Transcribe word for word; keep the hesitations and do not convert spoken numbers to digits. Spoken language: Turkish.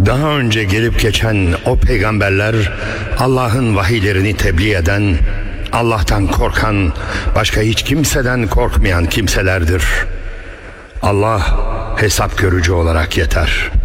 Daha önce gelip geçen o peygamberler Allah'ın vahiylerini tebliğ eden, Allah'tan korkan, başka hiç kimseden korkmayan kimselerdir. Allah hesap görücü olarak yeter.